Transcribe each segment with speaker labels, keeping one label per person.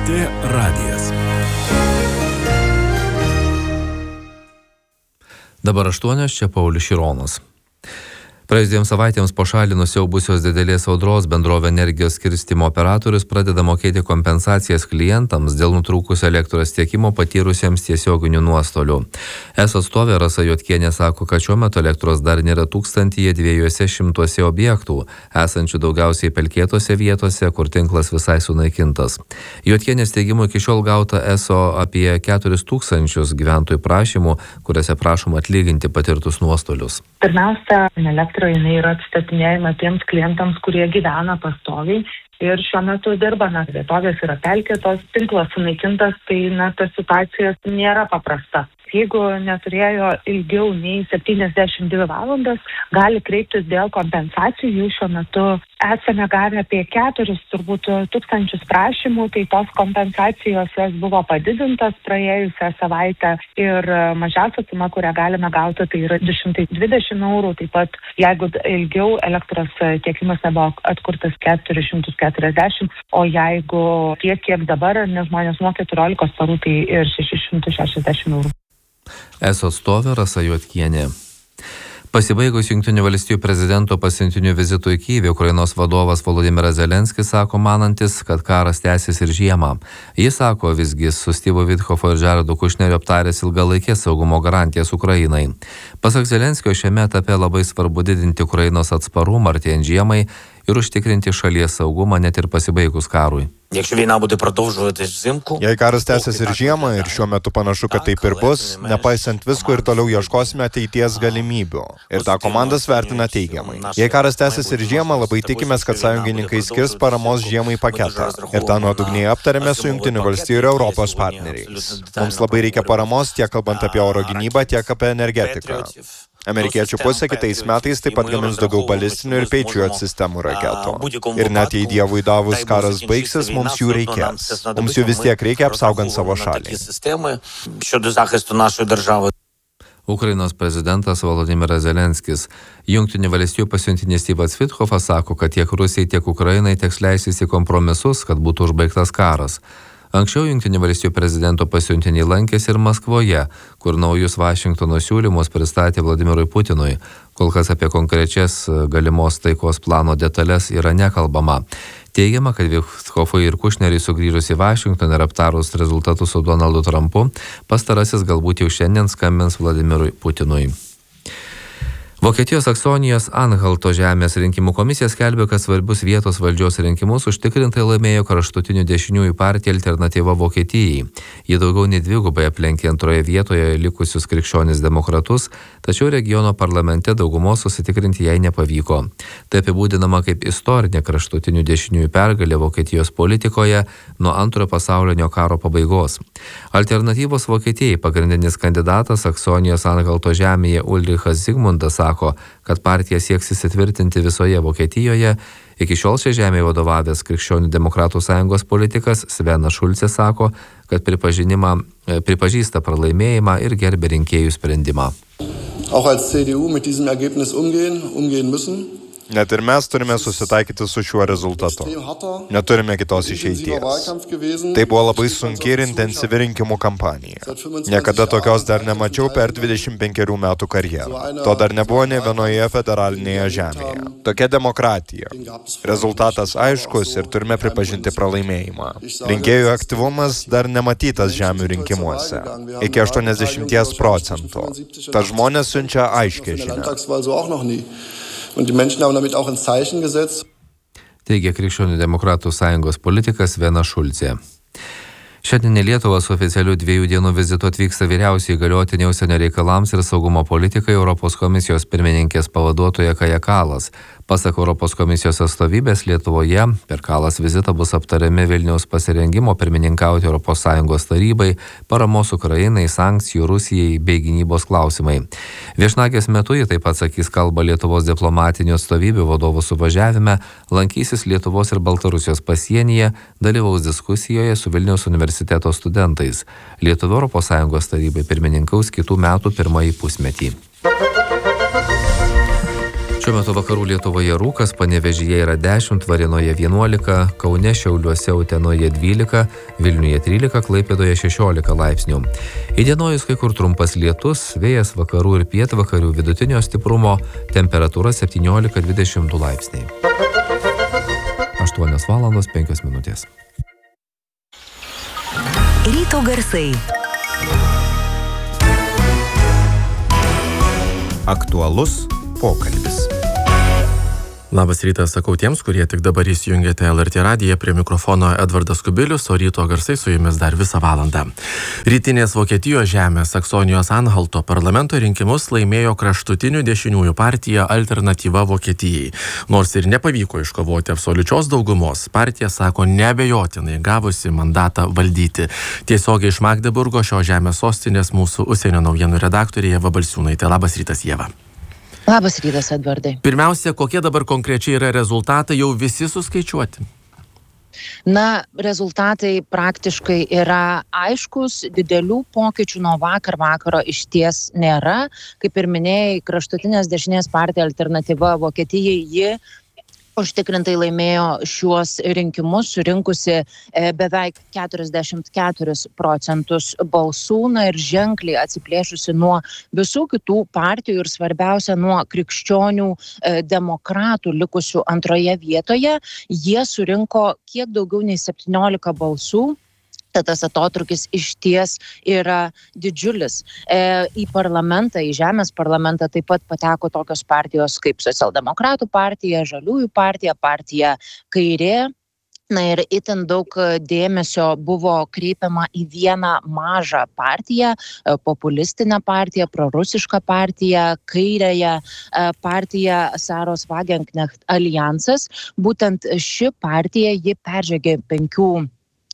Speaker 1: LRT radijas. Dabar 8, čia Paulius Šironas. Praėjus 2 savaitėms po šalį nusiaubusios didelės audros bendrovė energijos skirstymo operatorius pradeda mokėti kompensacijas klientams dėl nutrūkusio elektros tiekimo patyrusiems tiesioginių nuostolių. ESO atstovė Rasa Juodkienė sako, kad šiuo metu elektros dar nėra 1200 objektų, esančių daugiausiai pelkėtose vietose, kur tinklas visai sunaikintas. Juodkienės teigimu iki šiol gauta ESO apie 4000 gyventojų prašymų, kuriuose prašoma atlyginti patirtus nuostolius.
Speaker 2: Pirmiausia, elektra jinai yra atstatinėjama tiems klientams, kurie gyvena pastoviai ir šiuo metu dirba, vietovės yra pelkėtos, tinklas sunaikintas, tai ta situacija nėra paprasta. Jeigu neturėjo ilgiau nei 72 valandas, gali kreiptis dėl kompensacijų. Jų šiuo metu esame gavę apie 4,000 prašymų, tai tos kompensacijos jos buvo padidintas praėjusią savaitę ir mažiausia suma, kurią galime gauti, tai yra 220 eurų. Taip pat, jeigu ilgiau elektros tiekimas nebuvo atkurtas 440, o jeigu tiek, kiek dabar, nes žmonės nuo 14 parų, tai ir 660 eurų.
Speaker 1: ESO atstovė Rasa Juodkienė. Pasibaigus Jungtinių valstijų prezidento pasiuntinių vizitui į Kijevą, Ukrainos vadovas Volodymyras Zelenskis sako manantis, kad karas tęsis ir žiemą. Jis sako visgi su Styvu Vitkofo ir Jaredu Kušneriu aptaręs ilgalaikės saugumo garantijas Ukrainai. Pasak Zelenskio, šiame etape labai svarbu didinti Ukrainos atsparumą artėjant žiemai ir užtikrinti šalies saugumą net ir pasibaigus karui.
Speaker 3: Jei karas tęsis ir žiemą, ir šiuo metu panašu, kad taip ir bus, nepaisant visko ir toliau ieškosime ateities galimybių. Ir tą komandas vertina teigiamai. Jei karas tęsis ir žiemą, labai tikimės, kad sąjungininkai skirs paramos žiemai paketą. Ir tą nuodugniai aptarėme su Jungtinių valstijų ir Europos partneriais. Mums labai reikia paramos tiek kalbant apie oro gynybą, tiek apie energetiką. Amerikiečių pusė kitais metais taip pat gamins daugiau balistinių ir Patriot sistemų raketų. Ir net jei Dievui davus karas baigsis, mums jų reikės. Mums jų vis tiek reikia apsaugant savo šalį.
Speaker 1: Ukrainos prezidentas Volodymyras Zelenskis. Jungtinių valstijų pasiuntinys Styvas Vitkofas sako, kad tiek Rusijai, tiek Ukrainai teks leistis į kompromisus, kad būtų užbaigtas karas. Anksčiau Jungtinių valstijų prezidento pasiuntiniai lankėsi ir Maskvoje, kur naujus Vašingtono siūlymus pristatė Vladimirui Putinui. Kol kas apie konkrečias galimos taikos plano detalės yra nekalbama. Teigiama, kad Vitkofui ir Kušneriui sugrįžus į Vašingtoną ir aptarus rezultatus su Donaldu Trumpu, pastarasis galbūt jau šiandien skambins Vladimirui Putinui. Vokietijos Saksonijos Anhalto žemės rinkimų komisija skelbia, kad svarbius vietos valdžios rinkimus užtikrintai laimėjo kraštutinių dešiniųjų partija Alternatyva Vokietijai. Ji daugiau nei dvigubai aplenkė antroje vietoje likusius krikščionis demokratus, tačiau regiono parlamente daugumos susitikrinti jai nepavyko. Tai apibūdinama kaip istorinė kraštutinių dešiniųjų pergalė Vokietijos politikoje nuo Antrojo pasaulinio karo pabaigos. Alternatyvos Vokietijai pagrindinis kandidatas Saksonijos Anhalto žemėje Ulrichas Zigmundas sako, kad partija sieks įsitvirtinti visoje Vokietijoje. Iki šiol šią žemę vadovavęs Krikščionių demokratų sąjungos politikas Svenas Šulcas sako, kad pripažįsta pralaimėjimą ir gerbia rinkėjų sprendimą.
Speaker 4: Auch als CDU mit diesem Ergebnis umgehen müssen.
Speaker 3: Net ir mes turime susitaikyti su šiuo rezultatu. Neturime kitos išeities. Tai buvo labai sunki ir intensyvi rinkimų kampanija. Niekada tokios dar nemačiau per 25 metų karjerą. To dar nebuvo nė vienoje federalinėje žemėje. Tokia demokratija. Rezultatas aiškus ir turime pripažinti pralaimėjimą. Rinkėjų aktyvumas dar nematytas žemių rinkimuose. Iki 80%. Ta žmonės siunčia aiškią žinią.
Speaker 4: Und die Menschen haben damit auch ein Zeichen gesetzt.
Speaker 1: Teigia Krikščionių demokratų sąjungos politikas Svenas Šulcė. Šiandien į Lietuvą su oficialiu 2 dienų vizitu atvyksta vyriausioji įgaliotinė užsienio reikalams ir saugumo politikai Europos komisijos pirmininkės pavaduotoja Kaja Kallas. Pasak Europos komisijos atstovybės Lietuvoje, per Kallas vizitą bus aptariami Vilniaus pasirengimo pirmininkauti ES tarybai, paramos Ukrainai, sankcijų Rusijai bei gynybos klausimai. Viešnagės metu ji taip pat sakys kalbą Lietuvos diplomatinių atstovybių vadovų suvažiavime, lankysis Lietuvos ir Baltarusijos pasienyje, dalyvaus diskusijoje su Vilniaus universiteto studentais. Lietuva ES tarybai pirmininkaus kitų metų pirmąjį pusmetį. Šiuo metu vakarų Lietuvoje rūkas, Panevėžyje yra 10, Varėnoje 11, Kaune, Šiauliuose, Utenoje 12, Vilniuje 13, Klaipėdoje 16 laipsnių. Įdienojus kai kur trumpas lietus, vėjas vakarų ir pietvakarių vidutinio stiprumo, temperatūra 17-22 laipsniai. 8 valandos 5 minutės.
Speaker 5: Ryto garsai.
Speaker 6: Aktualus pokalbis.
Speaker 7: Labas rytas, sakau tiems, kurie tik dabar įsijungėte LRT radiją, prie mikrofono Edvardas Kubilius, o ryto garsai su jumis dar visą valandą. Rytinės Vokietijos žemės Saksonijos Anhalto parlamento rinkimus laimėjo kraštutinių dešiniųjų partija Alternatyva Vokietijai. Nors ir nepavyko iškovoti absoliučios daugumos, partija sako neabejotinai gavusi mandatą valdyti. Tiesiogiai iš Magdeburgo šios žemės sostinės mūsų užsienio naujienų redaktorė Ieva Balsiūnaitė. Labas rytas, Ieva.
Speaker 8: Labas rytas, Edvardai.
Speaker 7: Pirmiausia, kokie dabar konkrečiai yra rezultatai, jau visi suskaičiuoti?
Speaker 8: Na, rezultatai praktiškai yra aiškus, didelių pokyčių nuo vakar vakaro išties nėra. Kaip ir minėjai, kraštutinės dešinės partija Alternatyva Vokietijai, ji užtikrintai laimėjo šiuos rinkimus, surinkusi beveik 44% balsų, ir ženkliai atsiplėšusi nuo visų kitų partijų ir svarbiausia nuo krikščionių demokratų likusių antroje vietoje. Jie surinko kiek daugiau nei 17 balsų. Tas atotrukis išties yra didžiulis. Į parlamentą, į žemės parlamentą taip pat pateko tokios partijos kaip Socialdemokratų partija, Žaliųjų partija, partija Kairė. Ir itin daug dėmesio buvo kreipiama į vieną mažą partiją, populistinę partiją, prorusišką partiją, kairėją partiją Saros Wagenknecht Aljansas. Būtent ši partija, ji peržengė 5%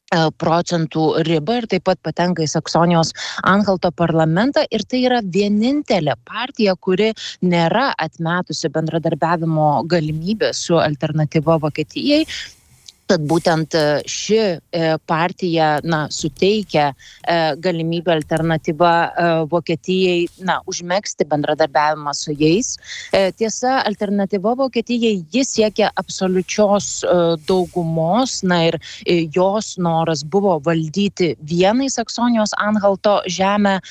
Speaker 8: ribą ir taip pat patenka į Saksonijos Anhalto parlamentą, ir tai yra vienintelė partija, kuri nėra atmetusi bendradarbiavimo galimybę su Alternatyva Vokietijai. Tad būtent ši partija suteikia galimybę Alternatyva Vokietijai užmegzti bendradarbiavimą su jais. Tiesa, Alternatyva Vokietijai jis siekia absoliučios daugumos, ir jos noras buvo valdyti vienai Saksonijos Anhalto žemę.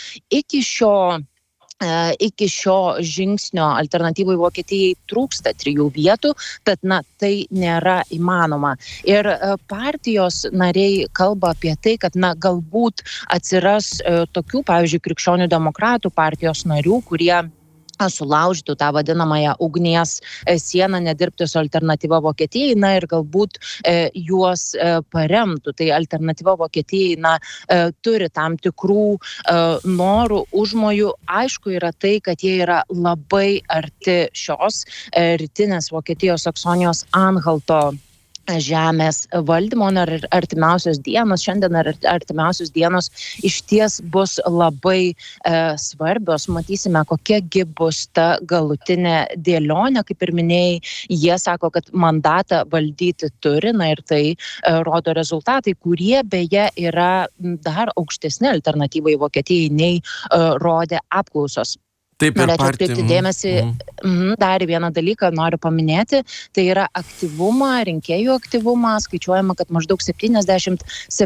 Speaker 8: Iki šio žingsnio Alternatyvai Vokietijai trūksta 3 vietų, tad tai nėra įmanoma. Ir partijos nariai kalba apie tai, kad galbūt atsiras tokių, pavyzdžiui, krikščionių demokratų partijos narių, kurie sulaužytų tą vadinamąją ugnies sieną, nedirbti su Alternatyva Vokietijai, ir galbūt juos paremtų. Tai Alternatyva Vokietijai turi tam tikrų norų, užmojų. Aišku yra tai, kad jie yra labai arti šios rytinės Vokietijos Saksonijos Anhalto žemės valdymo, ir artimiausios dienos, šiandien artimiausios dienos išties bus labai svarbios. Matysime, kokiagi bus ta galutinė dėlionė. Kaip ir minėjai, jie sako, kad mandatą valdyti turi, ir tai rodo rezultatai, kurie beje yra dar aukštesni Alternatyvai Vokietijai nei rodė apklausos. Norėčiau atkreipti dėmesį dar vieną dalyką, noriu paminėti, tai yra aktyvumą, rinkėjų aktyvumą. Skaičiuojama, kad maždaug 77%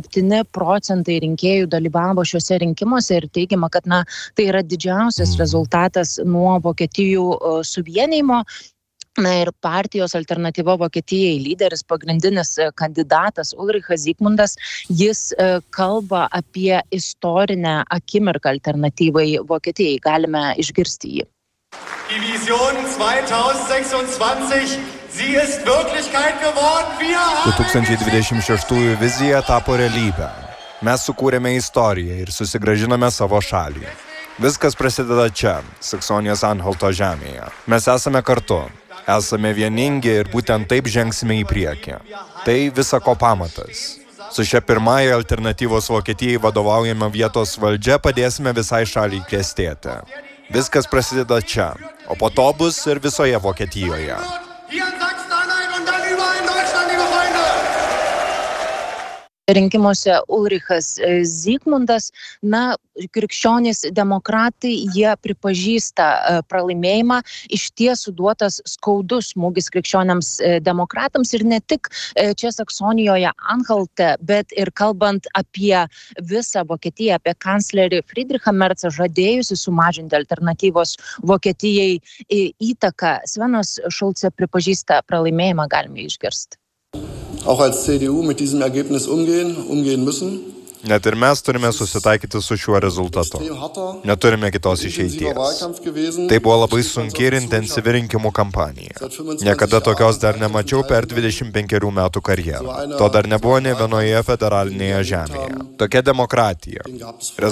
Speaker 8: rinkėjų dalyvavo šiuose rinkimuose ir teigiama, kad tai yra didžiausias rezultatas nuo Vokietijų suvienijimo. Ir partijos Alternatyva Vokietijai lyderis, pagrindinis kandidatas Ulrichas Zygmundas, jis kalba apie istorinę akimirką Alternatyvai Vokietijai. Galime išgirsti jį.
Speaker 9: Die Vision 2026, sie ist Wirklichkeit geworden.
Speaker 3: 2026 vizija tapo realybė. Mes sukūrėme istoriją ir susigrąžinome savo šalį. Viskas prasideda čia, Saksonijos Anhalto žemėje. Mes esame kartu. Esame vieningi ir būtent taip žengsime į priekį. Tai visa ko pamatas. Su šia pirmąja Alternatyvos Vokietijai vadovaujama vietos valdžia padėsime visai šaliai klestėti. Viskas prasideda čia, o po to bus ir visoje Vokietijoje.
Speaker 8: rinkimuose Ulrichas Zygmundas. Na, krikščionys demokratai, jie pripažįsta pralaimėjimą, iš tiesų duotas skaudus smūgis krikščioniams demokratams ir ne tik čia Saksonijoje Anhalte, bet ir kalbant apie visą Vokietiją, apie kanclerį Friedrichą Merzą, žadėjusi sumažinti alternatyvos Vokietijai įtaką. Svenas Šulce pripažįsta pralaimėjimą, galime išgirsti.
Speaker 4: Auch als CDU mit diesem Ergebnis umgehen müssen.
Speaker 3: Net ir mes turime susitaikyti su šiuo rezultatu. Neturime kitos išeities. Tai buvo labai sunki ir intensyvi rinkimų kampanija. Niekada tokios dar nemačiau per 25 metų karjerą. To dar nebuvo nė vienoje federalinėje žemėje. Tokia demokratija.